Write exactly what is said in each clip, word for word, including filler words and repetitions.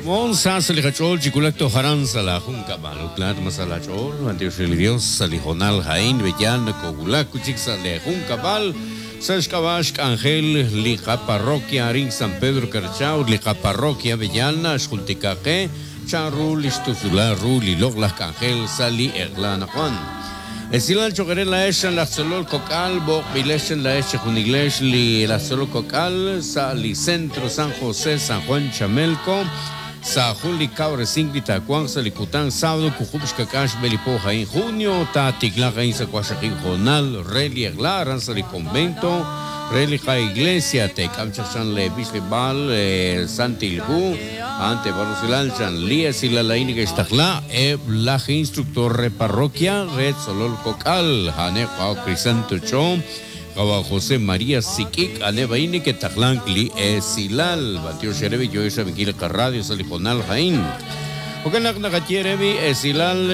Mon sasali hachol chikulakto haran sala junka baluklat masala chol ante Dios salijonal hain beyan kogulak kuchik sale junka bal Sashkabash Ángel Liga Parroquia Arin San Pedro Carchao Liga Parroquia Bellana Shultikake Charul Istuzula Ruli Loglas Ángel Sali Erlana Juan Esilan Chogere la Eshan la Solol Cocal Bo Bileshan la Esha Juniglesh Li la Solol Cocal Sali Centro San José San Juan Chamelco Sa Juli Cabre Singli Tacuan Salicután sábado Cujubish Kakash Belipoja en junio Tatiglaga Insa Cuachaquín Jonal Reli Egla Aranzali Convento Reli Ja Iglesia Tecamchachan Le Bisbal Santilhu Ante Barusilal Chan Lia Sila Laini Gestagla E Blaje Instructor Parroquia Red Solol Cocal Hane Pao Crisanto Chom Kawa José María Sikik Anebaini que Taglankli Esilal Batio Sherebi yo esa Miguel Carradio Salijonal Jain Porque Nakatierebi Esilal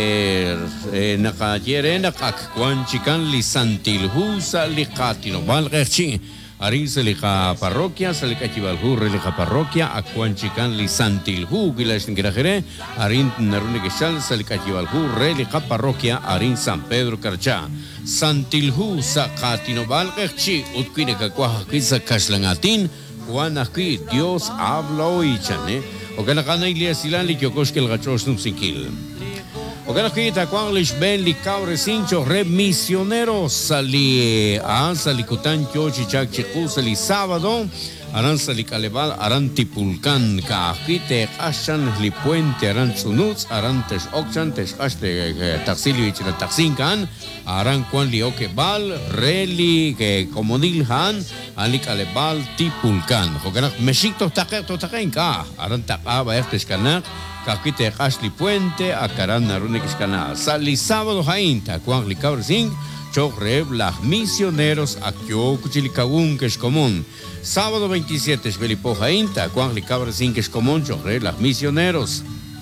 eh Nakatiere Nakak Juan Chican Lisantilhu Salikatino Valgerchi Arin Selija Parroquia Salikachivalhu Relija Parroquia Akuan Chican Lisantilhu Gilas Ngirajere Arin Narune Geshal Salikachivalhu Relija Parroquia Arin San Pedro Carcha Santilhu Sakatino Valgerchi Utquine Kakuajakisa Kashlangatin Juan aquí Dios habla hoy chane o que la gana iglesia silan li kiokoshke el gachos numsikil o que la quita cuan lish ben li cabre cincho re misioneros sali a sali kutan kyochi chak chiku sali sábado aran sali kalebal aran tipulkan ka akite ashan li puente aran sunuts aran tesh okchan tesh ashte taxilio ichina taxinkan aran cuan li okebal reli que comunil han ali kalebal tipulkan hoganak meshikto taker to taken ka aran taqaba eftes kanak kakite ashli puente akaran narune kishkana sali sábado hainta cuan li kabrsing chogreb las misioneros akyo kuchilikawun que es común sábado veintisiete Belipoja Inta, Juan Licabra Cinque Escomoncho, las misioneros.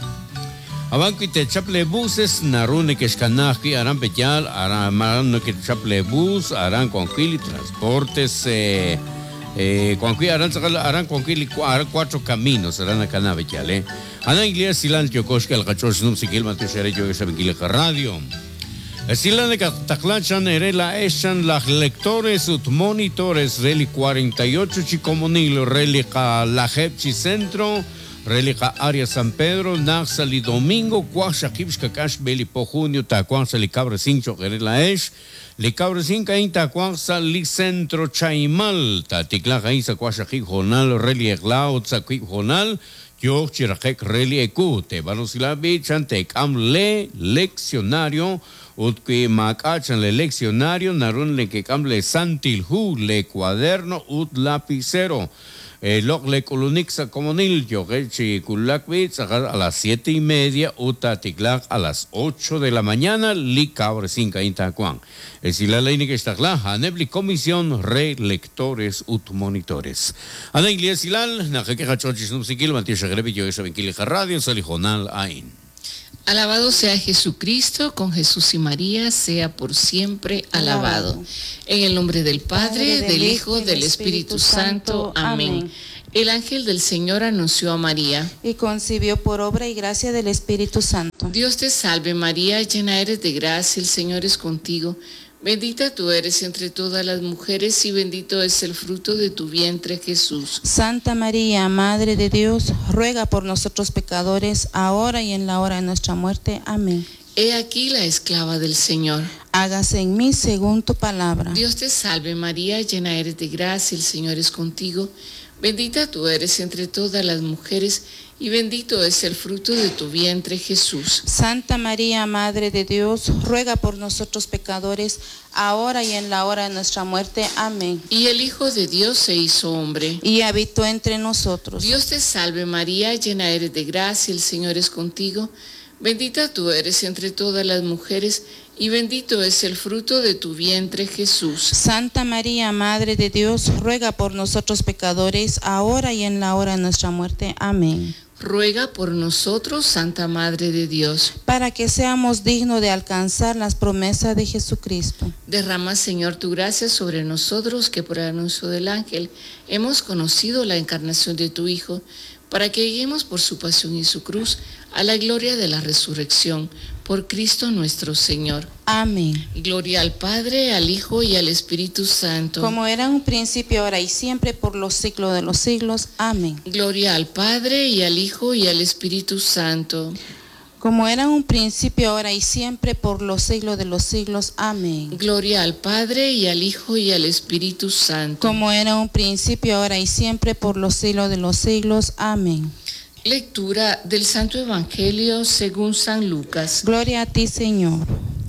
Abanco y te chaple buses, narune que escanaji, harán pechal, harán que chaple bus, harán conquili, transportes, eh, eh, conquili, harán, harán conquili, harán cuatro caminos, harán a cana pechal, eh. Harán iglesia silan kiokoshke, el gachos num sikil, mateo yo que saben que radio. Estilan de Cataclanchan erela eshan las lectores ut monitores reli cuarenta y ocho chicomonil relica la Jepchi Centro relica área San Pedro naxali domingo cuaxaquibs cacash beli po junio tacuanzali cabre cincho erela esh li cabre cinca in tacuanzali centro chaimal taticlaja isa cuaxaqui jonal reli eglao tzaquip jonal yo chirajek reli ecu te vanosilabi chante cam le leccionario Utque macachan le leccionario, narun le que camble santilhu, le cuaderno, ut lapicero. El log le colunixa comunil, yo rechi kulakbit, a las siete y media, utatiklak a las ocho de la mañana, li cabre cinca intacuan. Es la ley que está la hanebli comisión re lectores ut monitores. Ana iglesia silal, na que hachochis no sikil, matio shagrebi, yo esa benquile radio, salijonal ain. Alabado sea Jesucristo, con Jesús y María, sea por siempre alabado. alabado. En el nombre del Padre, Padre del, del Hijo, del Espíritu, Espíritu Santo. Amén. Amén. El ángel del Señor anunció a María. Y concibió por obra y gracia del Espíritu Santo. Dios te salve María, llena eres de gracia, el Señor es contigo. Bendita tú eres entre todas las mujeres y bendito es el fruto de tu vientre, Jesús. Santa María, Madre de Dios, ruega por nosotros pecadores, ahora y en la hora de nuestra muerte. Amén. He aquí la esclava del Señor. Hágase en mí según tu palabra. Dios te salve María, llena eres de gracia, el Señor es contigo. Bendita tú eres entre todas las mujeres y bendito es el fruto de tu vientre, Jesús. Santa María, Madre de Dios, ruega por nosotros pecadores, ahora y en la hora de nuestra muerte. Amén. Y el Hijo de Dios se hizo hombre. Y habitó entre nosotros. Dios te salve María, llena eres de gracia, el Señor es contigo. Bendita tú eres entre todas las mujeres y bendito es el fruto de tu vientre, Jesús. Santa María, Madre de Dios, ruega por nosotros pecadores, ahora y en la hora de nuestra muerte. Amén. Ruega por nosotros, Santa Madre de Dios, para que seamos dignos de alcanzar las promesas de Jesucristo. Derrama, Señor, tu gracia sobre nosotros, que por el anuncio del ángel hemos conocido la encarnación de tu Hijo, para que lleguemos por su pasión y su cruz a la gloria de la resurrección, por Cristo nuestro Señor. Amén. Gloria al Padre, al Hijo y al Espíritu Santo. Como era en un principio, ahora y siempre, por los siglos de los siglos. Amén. Gloria al Padre, y al Hijo y al Espíritu Santo. Como era en un principio, ahora y siempre, por los siglos de los siglos. Amén. Gloria al Padre, y al Hijo y al Espíritu Santo. Como era en un principio, ahora y siempre, por los siglos de los siglos. Amén. Lectura del Santo Evangelio según San Lucas. Gloria a ti, Señor.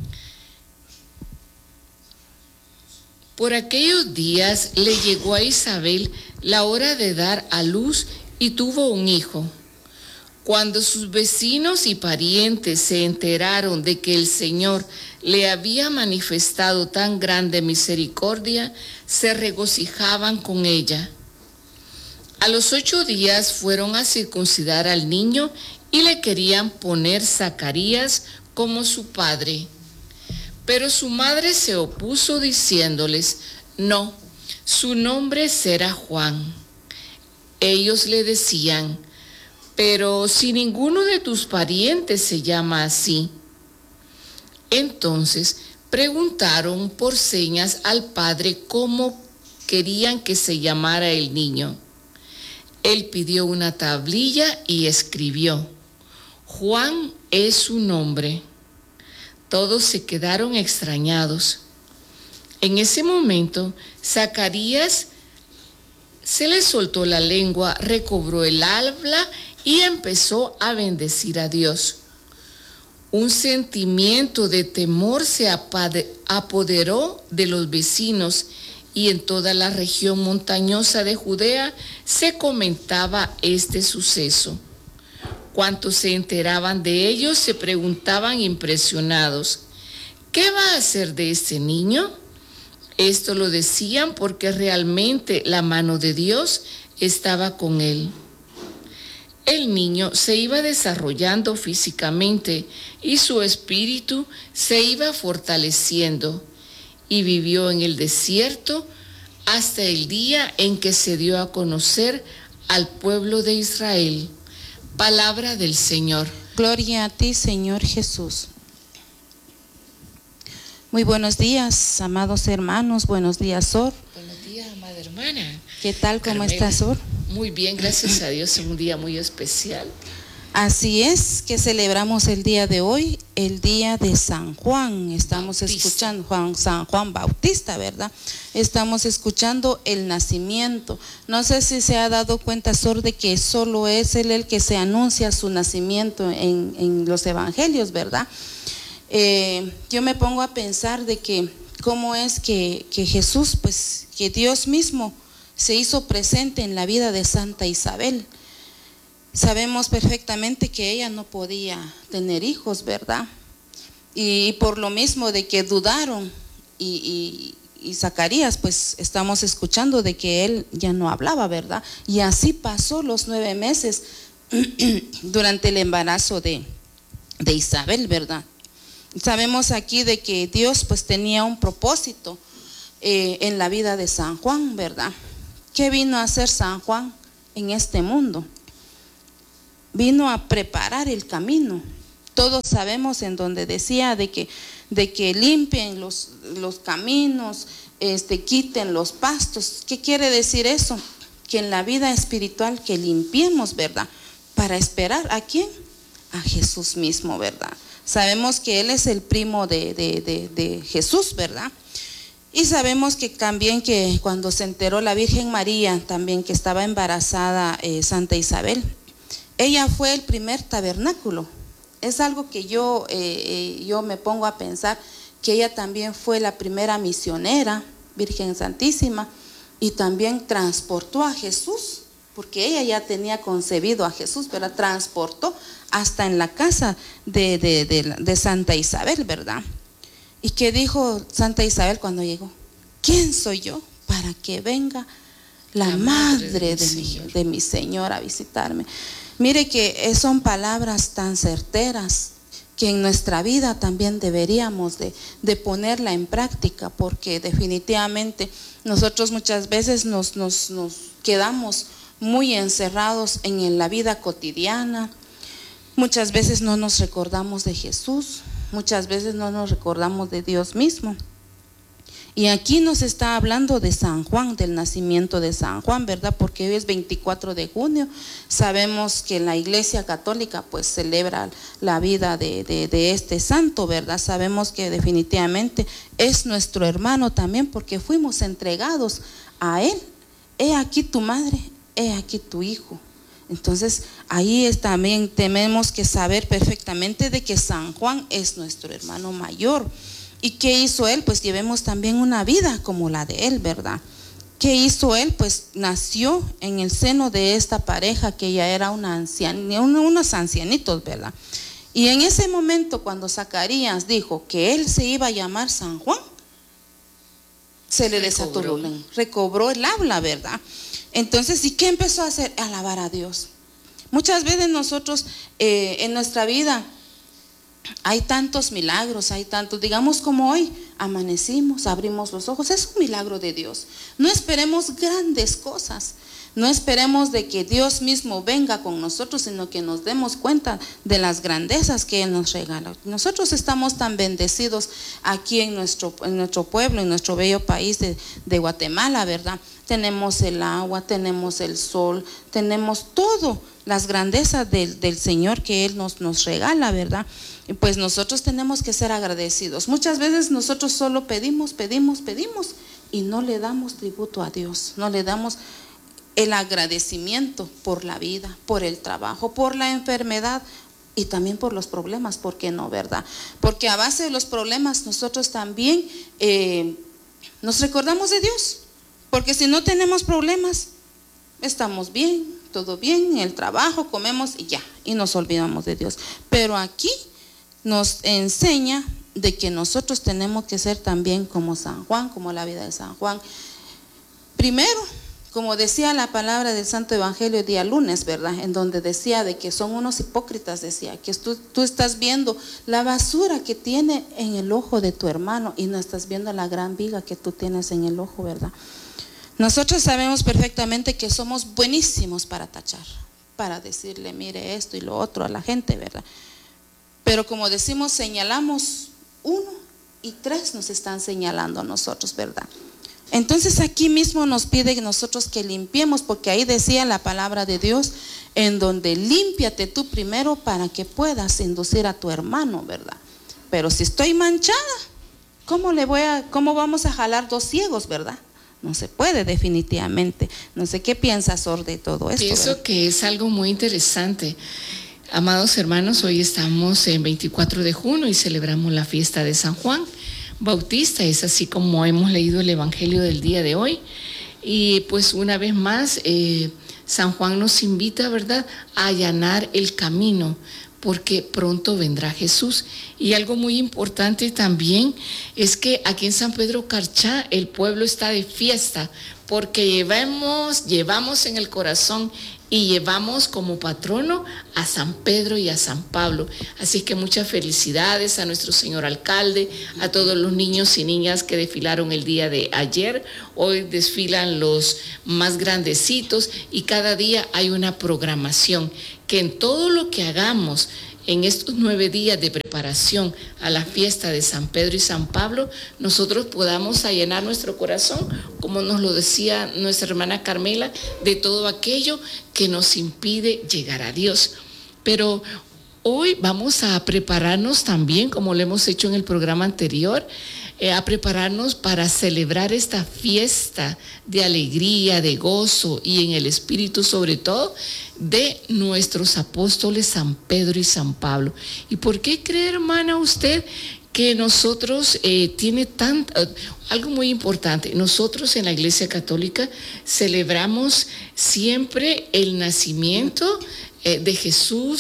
Por aquellos días le llegó a Isabel la hora de dar a luz y tuvo un hijo. Cuando sus vecinos y parientes se enteraron de que el Señor le había manifestado tan grande misericordia, se regocijaban con ella. A los ocho días fueron a circuncidar al niño y le querían poner Zacarías como su padre. Pero su madre se opuso diciéndoles, no, su nombre será Juan. Ellos le decían, pero si ninguno de tus parientes se llama así. Entonces preguntaron por señas al padre cómo querían que se llamara el niño. Él pidió una tablilla y escribió, Juan es su nombre. Todos se quedaron extrañados. En ese momento, Zacarías se le soltó la lengua, recobró el habla y empezó a bendecir a Dios. Un sentimiento de temor se apoderó de los vecinos y en toda la región montañosa de Judea se comentaba este suceso. Cuantos se enteraban de ellos se preguntaban impresionados, ¿qué va a hacer de este niño? Esto lo decían porque realmente la mano de Dios estaba con él. El niño se iba desarrollando físicamente y su espíritu se iba fortaleciendo y vivió en el desierto hasta el día en que se dio a conocer al pueblo de Israel. Palabra del Señor. Gloria a ti, Señor Jesús. Muy buenos días, amados hermanos. Buenos días, Sor. Buenos días, amada hermana. ¿Qué tal? ¿Cómo Carmela. estás, Sor? Muy bien, gracias a Dios. Es un día muy especial. Así es que celebramos el día de hoy, el día de San Juan. Estamos Bautista. escuchando Juan, San Juan Bautista, ¿verdad? Estamos escuchando el nacimiento. No sé si se ha dado cuenta, Sor, de que solo es él el que se anuncia su nacimiento en, en los evangelios, ¿verdad? Eh, yo me pongo a pensar de que cómo es que, que Jesús, pues que Dios mismo se hizo presente en la vida de Santa Isabel. Sabemos perfectamente que ella no podía tener hijos, ¿verdad? Y por lo mismo de que dudaron y, y, y Zacarías, pues estamos escuchando de que él ya no hablaba, ¿verdad? Y así pasó los nueve meses durante el embarazo de, de Isabel, ¿verdad? Sabemos aquí de que Dios pues tenía un propósito eh, en la vida de San Juan, ¿verdad? ¿Qué vino a hacer San Juan en este mundo? Vino a preparar el camino. Todos sabemos en donde decía de que, de que limpien los, los caminos, este, quiten los pastos. ¿Qué quiere decir eso? Que en la vida espiritual que limpiemos, ¿verdad? Para esperar ¿a quién? A Jesús mismo, ¿verdad? Sabemos que Él es el primo de, de, de, de Jesús, ¿verdad? Y sabemos que también que cuando se enteró la Virgen María, también que estaba embarazada eh, Santa Isabel, ella fue el primer tabernáculo. Es algo que yo, eh, yo me pongo a pensar, que ella también fue la primera misionera, Virgen Santísima, y también transportó a Jesús, porque ella ya tenía concebido a Jesús, pero transportó hasta en la casa de, de, de, de Santa Isabel, ¿verdad? ¿Y qué dijo Santa Isabel cuando llegó? ¿Quién soy yo para que venga la, la madre, madre de, mi, de mi Señor a visitarme? Mire que son palabras tan certeras que en nuestra vida también deberíamos de, de ponerla en práctica, porque definitivamente nosotros muchas veces nos, nos, nos quedamos muy encerrados en la vida cotidiana. Muchas veces no nos recordamos de Jesús, muchas veces no nos recordamos de Dios mismo. Y aquí nos está hablando de San Juan, del nacimiento de San Juan, ¿verdad? Porque hoy es veinticuatro de junio. Sabemos que la Iglesia Católica pues celebra la vida de, de, de este santo, ¿verdad? Sabemos que definitivamente es nuestro hermano también, porque fuimos entregados a él. He aquí tu madre, he aquí tu hijo. Entonces ahí es, también tenemos que saber perfectamente de que San Juan es nuestro hermano mayor. ¿Y qué hizo él? Pues llevemos también una vida como la de él, ¿verdad? ¿Qué hizo él? Pues nació en el seno de esta pareja que ya era una anciana, unos ancianitos, ¿verdad? Y en ese momento cuando Zacarías dijo que él se iba a llamar San Juan, se le desató, recobró. recobró el habla, ¿verdad? Entonces, ¿y qué empezó a hacer? Alabar a Dios. Muchas veces nosotros eh, en nuestra vida hay tantos milagros, hay tantos, digamos como hoy, amanecimos, abrimos los ojos, es un milagro de Dios. No esperemos grandes cosas, no esperemos de que Dios mismo venga con nosotros, sino que nos demos cuenta de las grandezas que Él nos regala. Nosotros estamos tan bendecidos aquí en nuestro, en nuestro pueblo, en nuestro bello país de, de Guatemala, ¿verdad? Tenemos el agua, tenemos el sol, tenemos todo, las grandezas del, del Señor que Él nos, nos regala, ¿verdad? Y pues nosotros tenemos que ser agradecidos. Muchas veces nosotros solo pedimos, pedimos, pedimos y no le damos tributo a Dios, no le damos el agradecimiento por la vida, por el trabajo, por la enfermedad y también por los problemas, ¿por qué no, verdad? Porque a base de los problemas nosotros también eh, nos recordamos de Dios, porque si no tenemos problemas, estamos bien, todo bien, en el trabajo, comemos y ya, y nos olvidamos de Dios. Pero aquí nos enseña de que nosotros tenemos que ser también como San Juan, como la vida de San Juan. Primero, como decía la palabra del Santo Evangelio el día lunes, ¿verdad? En donde decía de que son unos hipócritas, decía que tú, tú estás viendo la basura que tiene en el ojo de tu hermano y no estás viendo la gran viga que tú tienes en el ojo, ¿verdad? Nosotros sabemos perfectamente que somos buenísimos para tachar, para decirle mire esto y lo otro a la gente, ¿verdad? Pero como decimos, señalamos uno y tres nos están señalando a nosotros, ¿verdad? Entonces aquí mismo nos pide que nosotros que limpiemos, porque ahí decía la palabra de Dios, en donde límpiate tú primero para que puedas inducir a tu hermano, ¿verdad? Pero si estoy manchada, ¿cómo le voy a, cómo vamos a jalar dos ciegos, verdad? No se puede definitivamente. No sé qué piensas, Sor, de todo esto. Pienso ¿verdad? Que es algo muy interesante. Amados hermanos, hoy estamos en veinticuatro de junio y celebramos la fiesta de San Juan Bautista. Es así como hemos leído el Evangelio del día de hoy. Y pues una vez más, eh, San Juan nos invita, ¿verdad?, a allanar el camino, porque pronto vendrá Jesús. Y algo muy importante también es que aquí en San Pedro Carchá el pueblo está de fiesta, porque llevamos, llevamos en el corazón y llevamos como patrono a San Pedro y a San Pablo. Así que muchas felicidades a nuestro señor alcalde, a todos los niños y niñas que desfilaron el día de ayer. Hoy desfilan los más grandecitos y cada día hay una programación que en todo lo que hagamos en estos nueve días de preparación a la fiesta de San Pedro y San Pablo, nosotros podamos llenar nuestro corazón, como nos lo decía nuestra hermana Carmela, de todo aquello que nos impide llegar a Dios. Pero hoy vamos a prepararnos también, como lo hemos hecho en el programa anterior, eh, a prepararnos para celebrar esta fiesta de alegría, de gozo y en el Espíritu sobre todo, de nuestros apóstoles San Pedro y San Pablo. ¿Y por qué cree, hermana, usted que nosotros eh, tiene tanto, uh, algo muy importante? Nosotros en la Iglesia Católica celebramos siempre el nacimiento eh, de Jesús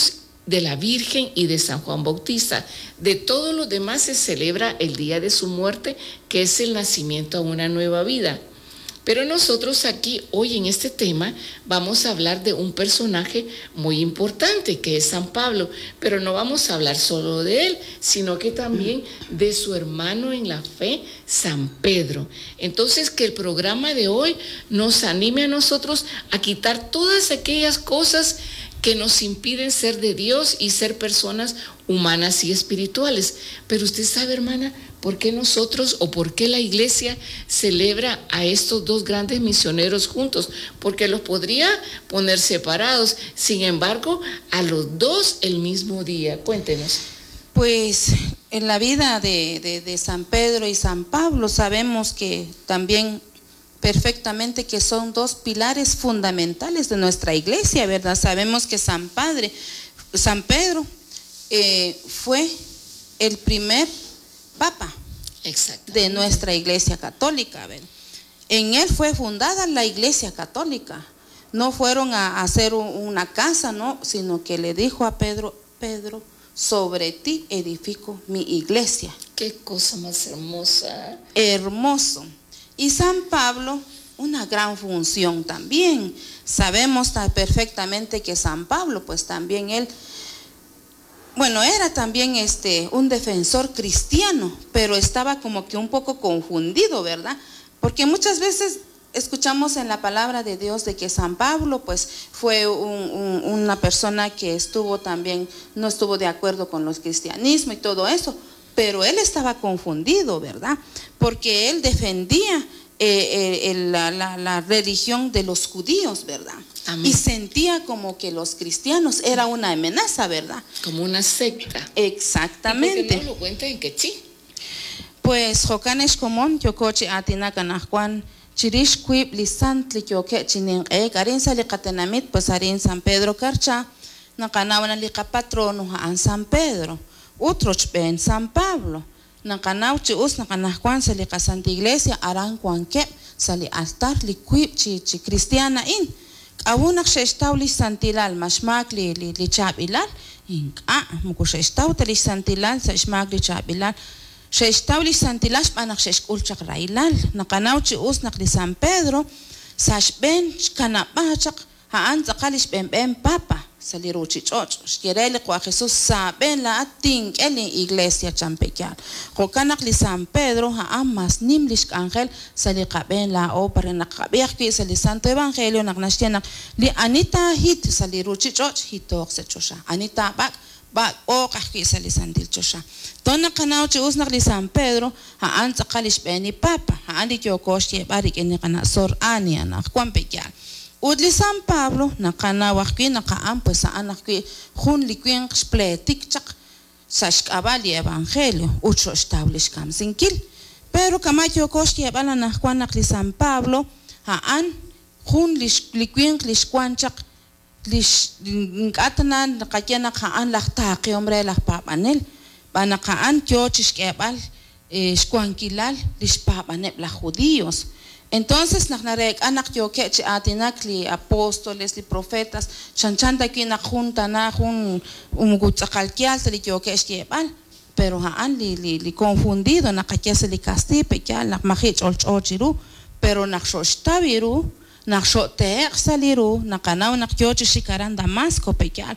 de la Virgen y de San Juan Bautista. De todos los demás se celebra el día de su muerte, que es el nacimiento a una nueva vida. Pero nosotros aquí, hoy en este tema, vamos a hablar de un personaje muy importante, que es San Pablo, pero no vamos a hablar solo de él, sino que también de su hermano en la fe, San Pedro. Entonces, que el programa de hoy nos anime a nosotros a quitar todas aquellas cosas que nos impiden ser de Dios y ser personas humanas y espirituales. Pero usted sabe, hermana, ¿por qué nosotros o por qué la iglesia celebra a estos dos grandes misioneros juntos? Porque los podría poner separados, sin embargo, a los dos el mismo día. Cuéntenos. Pues en la vida de, de, de San Pedro y San Pablo sabemos que también perfectamente que son dos pilares fundamentales de nuestra iglesia, ¿verdad? Sabemos que San Padre, San Pedro eh, fue el primer papa de nuestra iglesia católica, ¿verdad? En él fue fundada la iglesia católica. No fueron a hacer una casa, no, sino que le dijo a Pedro, Pedro, sobre ti edifico mi iglesia. Qué cosa más hermosa. Hermoso. Y San Pablo, una gran función también. Sabemos perfectamente que San Pablo, pues también él, bueno, era también este, un defensor cristiano, pero estaba como que un poco confundido, ¿verdad? Porque muchas veces escuchamos en la palabra de Dios de que San Pablo, pues, fue un, un, una persona que estuvo también, no estuvo de acuerdo con los cristianismos y todo eso. Pero él estaba confundido, ¿verdad? Porque él defendía eh, eh, la, la, la religión de los judíos, ¿verdad? Amén. Y sentía como que los cristianos era una amenaza, ¿verdad? Como una secta. Exactamente. ¿Y por qué no lo cuenta en quechí? Pues, jocanes común, yo coche atina canascuan, chirish cuip lisant li yoke chinin e garin sali catenamit, pues harin San Pedro Carcha, nakanawan li patrono an San Pedro. Otros ben San Pablo, nakanau chi us nakanahkuan sali ka Santa Iglesia aran kuan kep sali altar li kuip chi chi cristiana in. Awunak shestaw li santilal mashmak li li li chabilal in a muko shestaw tali santilal sa shmak li chabilal shestaw li santilal panak sheskul chakrailal nakanau chi us nak li San Pedro sash ben kanapachak haan zakalish ben ben papa saliruchi chocho shkirele kwa Jesús saben la ating eli iglesia champekial kokanak li San Pedro ha amas nimlish ángel salikaben la opera nakabek ki sali santo evangelio naknashtianak li anita hit saliruchi choch hitok se chosha anita bak bak o kahki sali sandil chosha tona kanao chi usnak li San Pedro ha an zakalish beni papa ha andi kyokoshye barik eni kana sor ani anak kwampekial Udli San Pablo nakanawakwi nakaam pues sa anakwi hun likwing spletik chak sa shkabali evangelio ucho establish kam sinkil pero kamakyo koshki bala nakwan nakli San Pablo haan hun likwing lishkwan chak lish ngatanan nakakyan haan laktaki hombre lakpapanel banakaan kyo chishkebal shkwankilal lishpapanel la judíos. Entonces, naknarek anak yo que atinak li apóstoles, li profetas, chanchanta que na junta na jun umgutzakalkial li yo que estiebal, pero haan li li li confundido na kakiase li castipe kial nak mahich olchochiru, pero nak shoshtaviru, nak shoteek saliru, nakanaw nak yo chikaran Damasco pekial.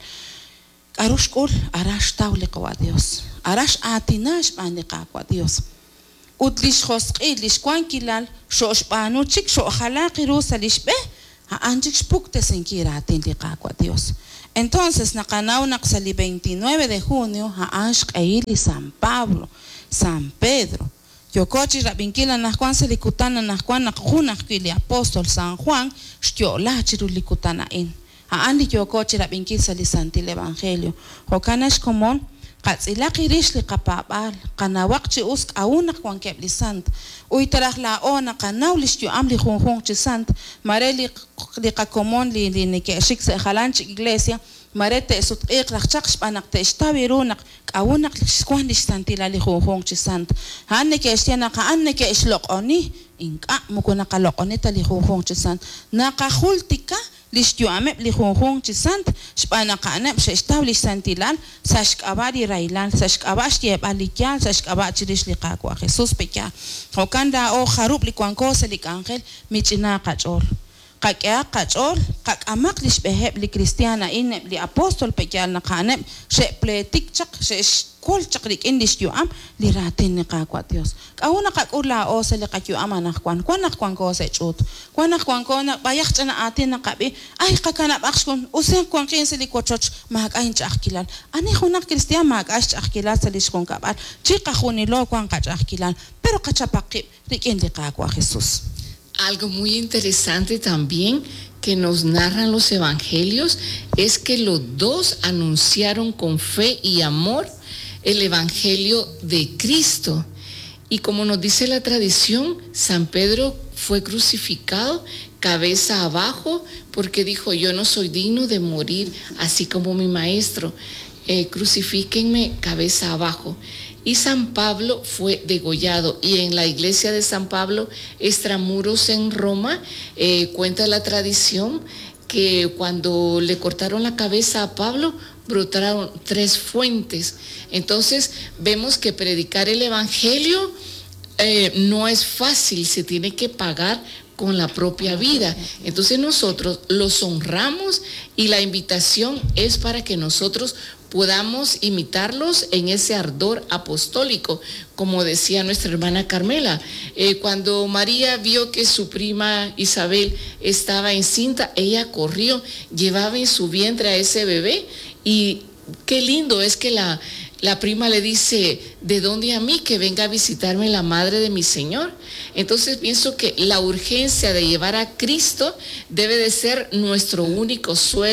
Arush kul arash tawli kwa Dios, arash atinash bani kwa Dios. Utlish khosqi lish kwankilal shosh banu chik sho khalaqi rusa lish be anchik spukte senkiratin liqa kwa Dios. Entonces nakanaw naksali veintinueve de junio ha anshq li San Pablo, San Pedro. Yokochi rabinkila nakwan selikutana nakwan nakhunak kili apóstol San Juan shtiola chiru likutana in. Ha andi yokochi rabinkil sali santil evangelio. Hokanash komon Katzilaki rish li kapabal, kanawakchi usk aunak kwan kep li sant. Uitarach la ona kanaw lish yu am li hun hun chi sant. Mare li li kakomon li li ni ke shik se halanchi iglesia. Mare te sut ik lakchak shpanak te ishtawirunak aunak lish kwan lish santila li hun hun chi sant. Hanne ke ishtiana ka anne ke ishlok oni. Inka muko nakalok oni ta li hun hun chi sant. Nakahultika lishtuame lijunjun chisant shpana kana shestablish santilal sashkabari railan sashkabash yebalikial sashkabachirish liqaqwa Jesús pecha hokanda o harub likwanko selik ángel michina qachol qaqya qachol qaqamaq lishbeheb li cristiana in li apostol pecha naqane shepletik chaq shkol chaqrik in lishtuam li ratin niqaqwa Dios qawna qaqula o selik qaqyuama naqwan kwanaq kwanko sechut kwanaq kwanko na bayaqchana atin naqabi ay qakana baqshkun usen kwanqin selik kochoch maqain chaqkilal ani khunaq cristian maqash chaqkilal selishkun kabal chiqa khunilo kwan qachaqkilal pero qachapaqi rikin liqaqwa Jesús. Algo muy interesante también que nos narran los evangelios es que los dos anunciaron con fe y amor el evangelio de Cristo. Y como nos dice la tradición, San Pedro fue crucificado cabeza abajo porque dijo: yo no soy digno de morir así como mi maestro, eh, crucifíquenme cabeza abajo. Y San Pablo fue degollado, y en la iglesia de San Pablo, extramuros en Roma, eh, cuenta la tradición que cuando le cortaron la cabeza a Pablo, brotaron tres fuentes. Entonces vemos que predicar el evangelio eh, no es fácil, se tiene que pagar con la propia vida. Entonces nosotros los honramos y la invitación es para que nosotros podamos imitarlos en ese ardor apostólico, como decía nuestra hermana Carmela. Eh, cuando María vio que su prima Isabel estaba encinta, ella corrió, llevaba en su vientre a ese bebé, y qué lindo es que la, la prima le dice: ¿de dónde a mí que venga a visitarme la madre de mi Señor? Entonces pienso que la urgencia de llevar a Cristo debe de ser nuestro único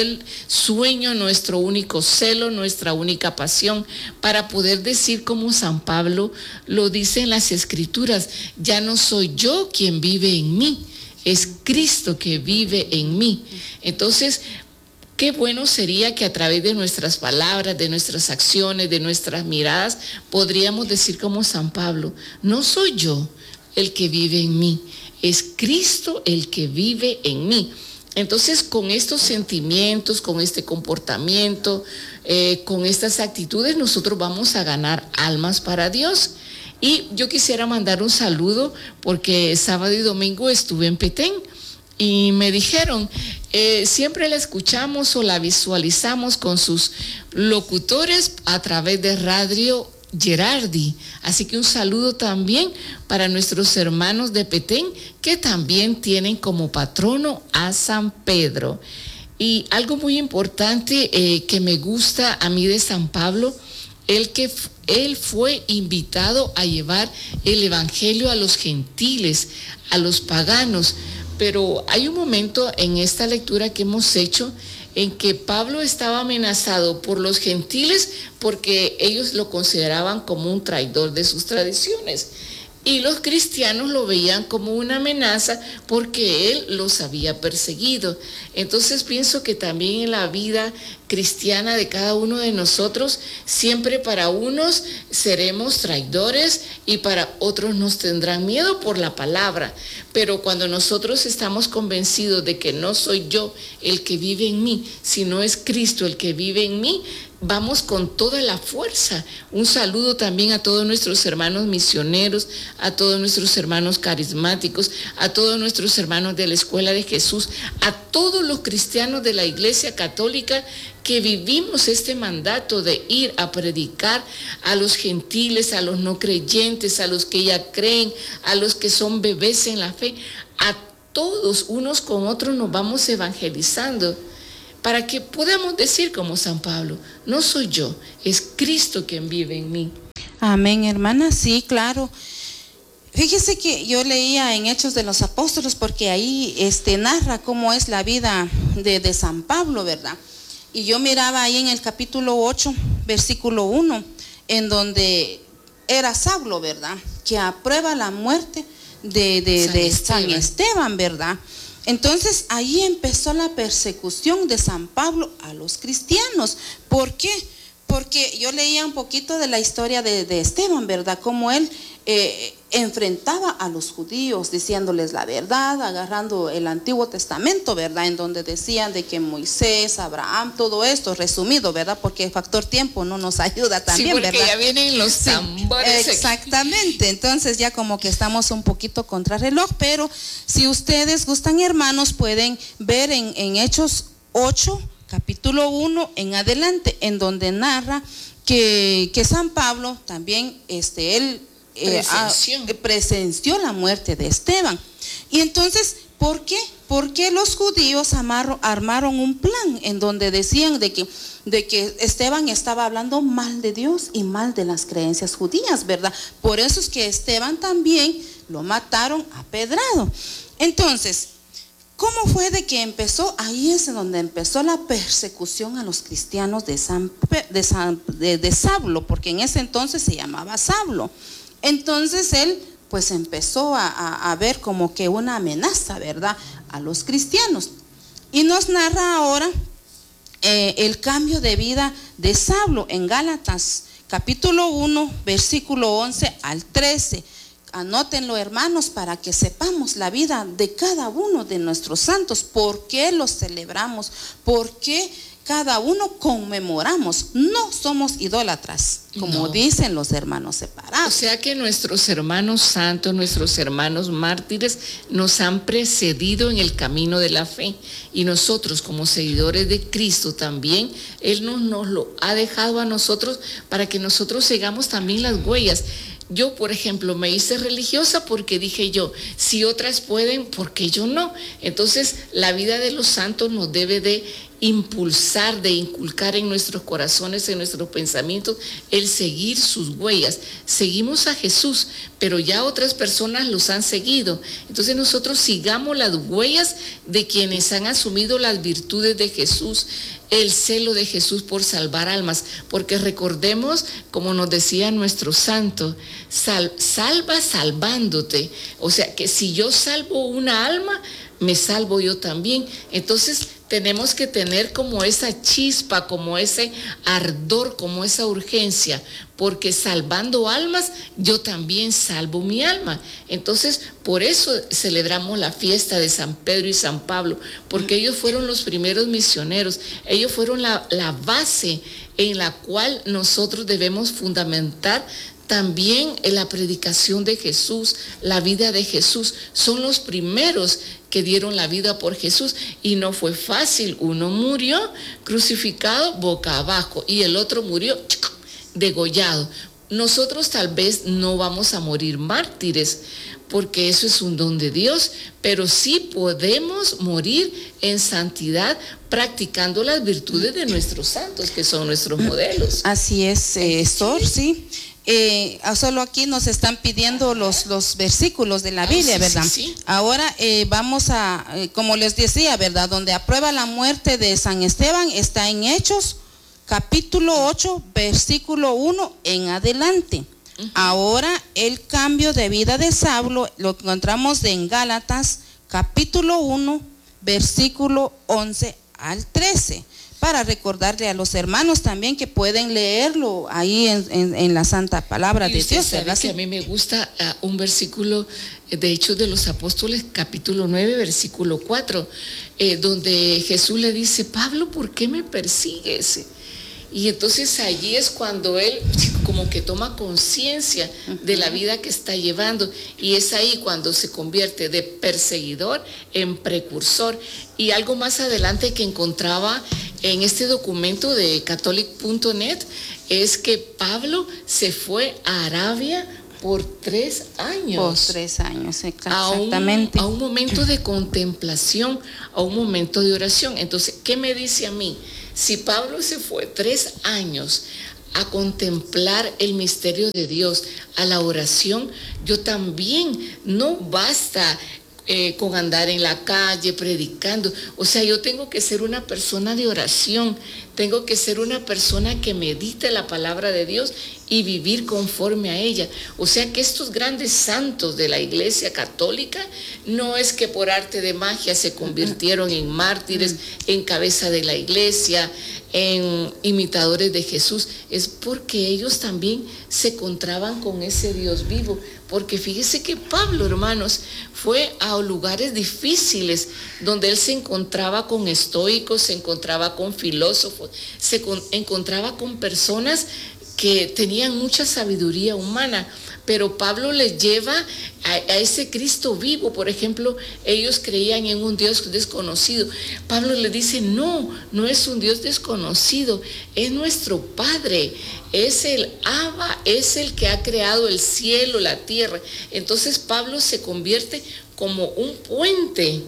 sueño, nuestro único celo, nuestra única pasión, para poder decir como San Pablo lo dice en las Escrituras: ya no soy yo quien vive en mí, es Cristo que vive en mí. Entonces, qué bueno sería que a través de nuestras palabras, de nuestras acciones, de nuestras miradas, podríamos decir como San Pablo: no soy yo el que vive en mí, es Cristo el que vive en mí. Entonces, con estos sentimientos, con este comportamiento, eh, con estas actitudes, nosotros vamos a ganar almas para Dios. Y yo quisiera mandar un saludo porque sábado y domingo estuve en Petén y me dijeron: eh, siempre la escuchamos o la visualizamos con sus locutores a través de Radio Gerardi. Así que un saludo también para nuestros hermanos de Petén, que también tienen como patrono a San Pedro. Y algo muy importante eh, que me gusta a mí de San Pablo, el que él fue invitado a llevar el evangelio a los gentiles, a los paganos. Pero hay un momento en esta lectura que hemos hecho en que Pablo estaba amenazado por los gentiles porque ellos lo consideraban como un traidor de sus tradiciones. Y los cristianos lo veían como una amenaza porque él los había perseguido. Entonces pienso que también en la vida cristiana de cada uno de nosotros, siempre para unos seremos traidores y para otros nos tendrán miedo por la palabra. Pero cuando nosotros estamos convencidos de que no soy yo el que vive en mí, sino es Cristo el que vive en mí, vamos con toda la fuerza. Un saludo también a todos nuestros hermanos misioneros, a todos nuestros hermanos carismáticos, a todos nuestros hermanos de la Escuela de Jesús, a todos los cristianos de la Iglesia Católica que vivimos este mandato de ir a predicar a los gentiles, a los no creyentes, a los que ya creen, a los que son bebés en la fe. A todos, unos con otros, nos vamos evangelizando, para que podamos decir como San Pablo: no soy yo, es Cristo quien vive en mí. Amén, hermana, sí, claro. Fíjese que yo leía en Hechos de los Apóstoles, porque ahí este, narra cómo es la vida de, de San Pablo, ¿verdad? Y yo miraba ahí en el capítulo ocho, versículo uno, en donde era Saulo, ¿verdad? Que aprueba la muerte de, de, San, de Esteban. San Esteban, ¿verdad? Entonces ahí empezó la persecución de San Pablo a los cristianos. ¿Por qué? Porque yo leía un poquito de la historia de, de Esteban, ¿verdad? Como él eh, enfrentaba a los judíos diciéndoles la verdad, agarrando el Antiguo Testamento, ¿verdad? En donde decían de que Moisés, Abraham, todo esto resumido, ¿verdad? Porque el factor tiempo no nos ayuda también, sí, porque ¿verdad? ya vienen los tambores. Sí, exactamente, entonces ya como que estamos un poquito contra reloj, pero si ustedes gustan, hermanos, pueden ver en, en Hechos ocho, capítulo uno en adelante, en donde narra que, que San Pablo también, este, él eh, presenció. A, presenció la muerte de Esteban. Y entonces, ¿por qué? Porque los judíos amaron, armaron un plan en donde decían de que, de que Esteban estaba hablando mal de Dios y mal de las creencias judías, ¿verdad? Por eso es que Esteban también lo mataron apedrado. Entonces, ¿cómo fue de que empezó? Ahí es donde empezó la persecución a los cristianos de, San, de, San, de, de Saulo, porque en ese entonces se llamaba Saulo. Entonces él pues empezó a, a, a ver como que una amenaza, ¿verdad?, a los cristianos. Y nos narra ahora eh, el cambio de vida de Saulo en Gálatas, capítulo uno, versículo once al trece. Anótenlo, hermanos, para que sepamos la vida de cada uno de nuestros santos, por qué los celebramos, por qué cada uno conmemoramos. No somos idólatras, como no. dicen los hermanos separados. O sea que nuestros hermanos santos, nuestros hermanos mártires nos han precedido en el camino de la fe, y nosotros como seguidores de Cristo también, Él nos, nos lo ha dejado a nosotros para que nosotros sigamos también las huellas. Yo, por ejemplo, me hice religiosa porque dije yo, si otras pueden, ¿por qué yo no? Entonces, la vida de los santos nos debe de impulsar, de inculcar en nuestros corazones, en nuestros pensamientos, el seguir sus huellas. Seguimos a Jesús, pero ya otras personas los han seguido. Entonces, nosotros sigamos las huellas de quienes han asumido las virtudes de Jesús, el celo de Jesús por salvar almas, porque recordemos, como nos decía nuestro santo, sal, salva salvándote. O sea, que si yo salvo una alma, me salvo yo también. Entonces tenemos que tener como esa chispa, como ese ardor, como esa urgencia, porque salvando almas, yo también salvo mi alma. Entonces, por eso celebramos la fiesta de San Pedro y San Pablo, porque ellos fueron los primeros misioneros, ellos fueron la, la base en la cual nosotros debemos fundamentar también en la predicación de Jesús, la vida de Jesús. Son los primeros que dieron la vida por Jesús, y no fue fácil. Uno murió crucificado boca abajo y el otro murió degollado. Nosotros tal vez no vamos a morir mártires, porque eso es un don de Dios, pero sí podemos morir en santidad practicando las virtudes de nuestros santos, que son nuestros modelos. Así es, eh, Sor, sí. Eh, solo aquí nos están pidiendo los, los versículos de la ah, Biblia, sí, ¿verdad? Sí, sí. Ahora eh, vamos a, eh, como les decía, ¿verdad? Donde aprueba la muerte de San Esteban está en Hechos, capítulo ocho, versículo uno en adelante. Uh-huh. Ahora el cambio de vida de Saulo lo encontramos en Gálatas, capítulo uno, versículo once al trece. Para recordarle a los hermanos también que pueden leerlo ahí en, en, en la santa palabra de Dios, ¿verdad? Que a mí me gusta uh, un versículo de Hechos de los Apóstoles, capítulo nueve, versículo cuatro, eh, donde Jesús le dice: Pablo, ¿por qué me persigues? Y entonces allí es cuando él como que toma conciencia de la vida que está llevando, y es ahí cuando se convierte de perseguidor en precursor. Y algo más adelante que encontraba en este documento de catholic punto net es que Pablo se fue a Arabia por tres años. Por tres años, exactamente. A un, a un momento de contemplación, a un momento de oración. Entonces, ¿qué me dice a mí? Si Pablo se fue tres años a contemplar el misterio de Dios, a la oración, yo también, no basta eh, con andar en la calle predicando. O sea, yo tengo que ser una persona de oración, tengo que ser una persona que medite la palabra de Dios y vivir conforme a ella. O sea que estos grandes santos de la Iglesia Católica no es que por arte de magia se convirtieron en mártires, en cabeza de la Iglesia, en imitadores de Jesús, es porque ellos también se encontraban con ese Dios vivo. Porque fíjese que Pablo, hermanos, fue a lugares difíciles donde él se encontraba con estoicos, se encontraba con filósofos, se con, encontraba con personas que tenían mucha sabiduría humana, pero Pablo les lleva a, a ese Cristo vivo. Por ejemplo, ellos creían en un Dios desconocido. Pablo les dice, no, no es un Dios desconocido, es nuestro Padre, es el Abba, es el que ha creado el cielo, la tierra. Entonces Pablo se convierte como un puente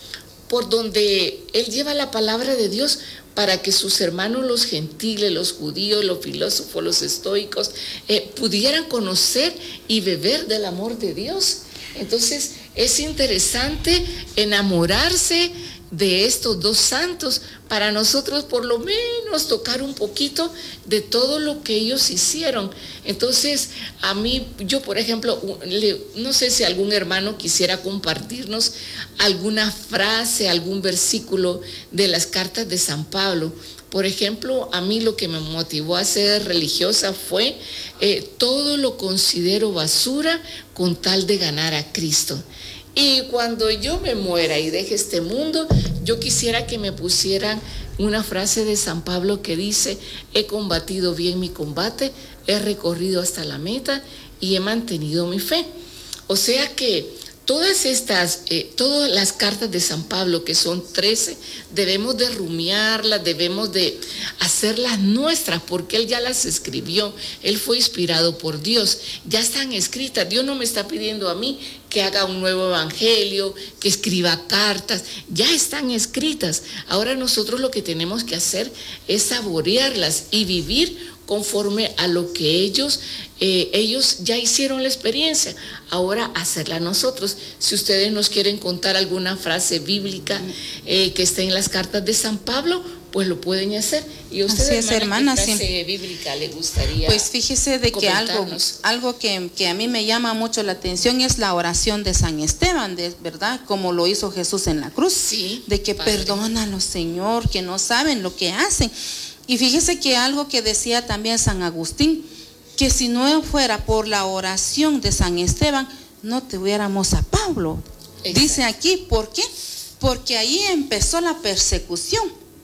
por donde él lleva la palabra de Dios para que sus hermanos, los gentiles, los judíos, los filósofos, los estoicos, eh, pudieran conocer y beber del amor de Dios. Entonces es interesante enamorarse de estos dos santos para nosotros por lo menos tocar un poquito de todo lo que ellos hicieron. Entonces a mí, yo por ejemplo, le, no sé si algún hermano quisiera compartirnos alguna frase, algún versículo de las cartas de San Pablo. Por ejemplo, a mí lo que me motivó a ser religiosa fue eh, todo lo considero basura con tal de ganar a Cristo. Y cuando yo me muera y deje este mundo, yo quisiera que me pusieran una frase de San Pablo que dice, he combatido bien mi combate, he recorrido hasta la meta y he mantenido mi fe. O sea que todas estas, eh, todas las cartas de San Pablo, que son trece, debemos de rumiarlas, debemos de hacerlas nuestras, porque él ya las escribió, él fue inspirado por Dios, ya están escritas. Dios no me está pidiendo a mí que haga un nuevo evangelio, que escriba cartas, ya están escritas. Ahora nosotros lo que tenemos que hacer es saborearlas y vivir conforme a lo que ellos, eh, ellos ya hicieron la experiencia, ahora hacerla nosotros. Si ustedes nos quieren contar alguna frase bíblica eh, que esté en las cartas de San Pablo, pues lo pueden hacer. Y ustedes, es, hermana, ¿qué frase sí. bíblica le gustaría? Pues fíjese de que algo, algo que, que a mí me llama mucho la atención es la oración de San Esteban, de, ¿verdad? Como lo hizo Jesús en la cruz, sí, de que Padre, perdónalos, Señor, que no saben lo que hacen. Y fíjese que algo que decía también San Agustín, que si no fuera por la oración de San Esteban, no tuviéramos a Pablo. Exacto. Dice aquí, ¿por qué? Porque ahí empezó la persecución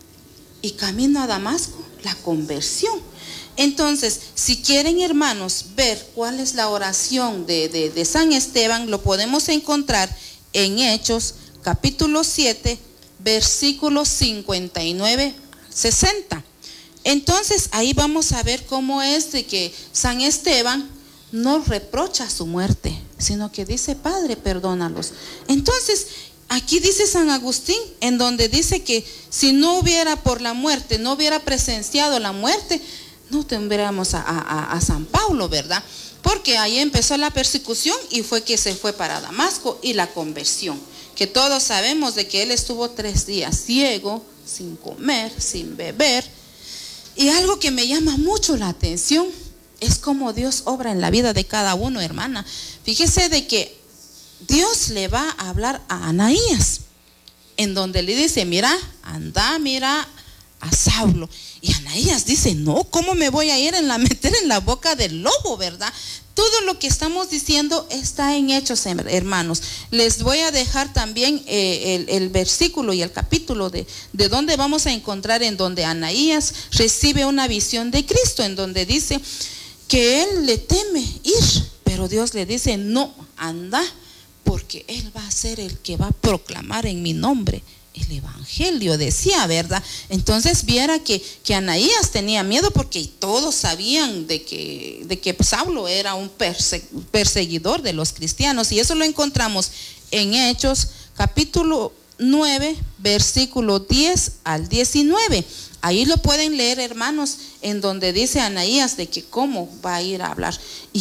y camino a Damasco, la conversión. Entonces, si quieren, hermanos, ver cuál es la oración de, de, de San Esteban, lo podemos encontrar en Hechos, capítulo siete, versículos cincuenta y nueve, sesenta. Entonces ahí vamos a ver cómo es de que San Esteban no reprocha su muerte, sino que dice, Padre, perdónalos. Entonces aquí dice San Agustín, en donde dice que si no hubiera por la muerte, no hubiera presenciado la muerte, no tendríamos a, a, a San Pablo, ¿verdad? Porque ahí empezó la persecución y fue que se fue para Damasco, y la conversión, que todos sabemos de que él estuvo tres días ciego, sin comer, sin beber. Y algo que me llama mucho la atención es cómo Dios obra en la vida de cada uno, hermana. Fíjese de que Dios le va a hablar a Ananías, en donde le dice, mira, anda, mira a Saulo. Y Ananías dice, no, ¿cómo me voy a ir en la meter en la boca del lobo, verdad? Todo lo que estamos diciendo está en Hechos, hermanos. Les voy a dejar también eh, el, el versículo y el capítulo de, de donde vamos a encontrar, en donde Ananías recibe una visión de Cristo, en donde dice que él le teme ir, pero Dios le dice, no, anda, porque él va a ser el que va a proclamar en mi nombre el evangelio, decía, ¿verdad? Entonces viera que, que Ananías tenía miedo, porque todos sabían de que, de que Saulo era un perse, perseguidor de los cristianos, y eso lo encontramos en Hechos capítulo nueve, versículo diez al diecinueve. Ahí lo pueden leer, hermanos, en donde dice Ananías de que cómo va a ir a hablar. Y